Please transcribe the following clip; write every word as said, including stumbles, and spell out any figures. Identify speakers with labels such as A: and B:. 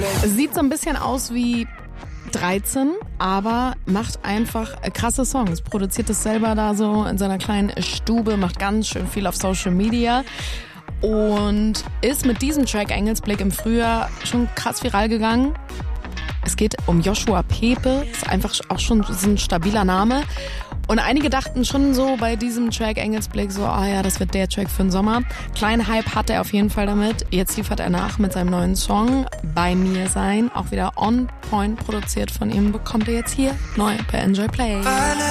A: Sieht so ein bisschen aus wie dreizehn, aber macht einfach krasse Songs. Produziert es selber da so in seiner kleinen Stube, macht ganz schön viel auf Social Media und ist mit diesem Track Engelsblick im Frühjahr schon krass viral gegangen. Es geht um Joshua Pepe, ist einfach auch schon so ein stabiler Name. Und einige dachten schon so bei diesem Track Engelsblick so, ah ja, das wird der Track für den Sommer. Kleinen Hype hat er auf jeden Fall damit. Jetzt liefert er nach mit seinem neuen Song Bei mir sein. Auch wieder on point produziert von ihm. Bekommt er jetzt hier neu bei Enjoy Play.